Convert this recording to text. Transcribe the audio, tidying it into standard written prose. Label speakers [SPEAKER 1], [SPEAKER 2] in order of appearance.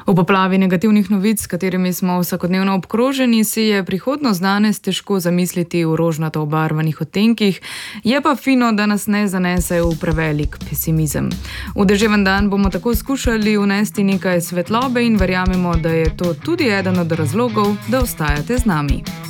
[SPEAKER 1] V poplavi negativnih novic, s katerimi smo vsakodnevno obkroženi, si je prihodnost danes težko zamisliti v rožnato obarvanih odtenkih, je pa fino, da nas ne zanese v prevelik pesimizem. V deževen dan bomo tako skušali vnesti nekaj svetlobe in verjamemo, da je to tudi eden od razlogov, da ostajate z nami.